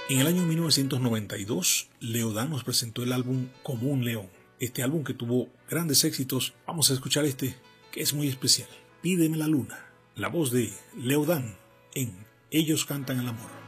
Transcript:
En el año 1992, Leodán nos presentó el álbum Como un León. Este álbum que tuvo grandes éxitos, vamos a escuchar este, que es muy especial. Pídeme la luna, la voz de Leodán en Ellos Cantan el Amor.